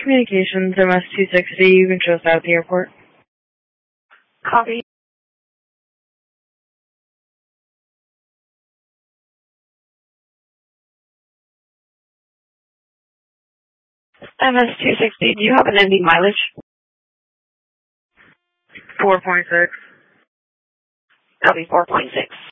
Communications, MS-260, you can show us out at the airport. Copy. MS-260, do you have an ending mileage? 4.6. That'll be 4.6.